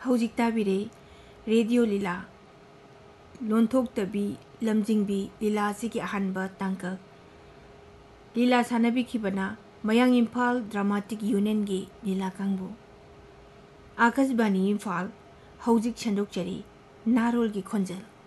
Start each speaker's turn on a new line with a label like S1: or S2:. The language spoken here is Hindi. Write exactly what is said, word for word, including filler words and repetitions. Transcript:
S1: हौजिक ताबिरे रेडियो लीला लोंथोक्तबी लमजिंगबी लीला की अहनब तांकक लीला सानबिखिबना मयांग इम्फाल ड्रामाटिक यूनियन की लीला कांगबु आकाशवाणी इम्फाल हौजिक संदोकचरी नारोल की खोंजल।